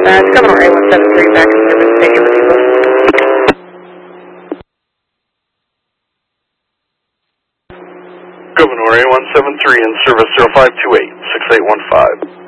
It's Governor A173 back in service, staying with you. Governor A173 in service 0528-6815.